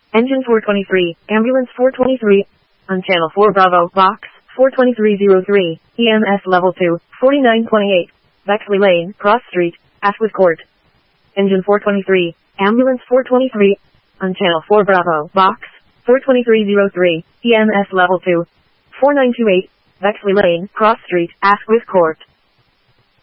Engine 423, Ambulance 423, on Channel 4 Bravo, Box 42303, EMS Level 2, 4928, Bexley Lane, Cross Street, Ashwood Court. Engine 423, Ambulance 423, on Channel 4 Bravo, Box 42303, EMS Level 2, 4928, Bexley Lane, Cross Street, Ashwood Court.